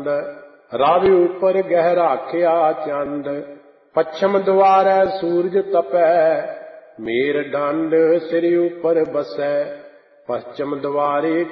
ਕੰਧ। ਰਵ ਉਪਰ ਗਹਿ ਰਾਖਿਆ ਚੰਦ। ਪੱਛਮ ਦੁਆਰੈ ਸੂਰਜ ਤਪੈ, ਮੇਰ ਡੰਡ ਸਿਰ ਉਪਰ ਬਸੈ। ਪश्चिम द्वारे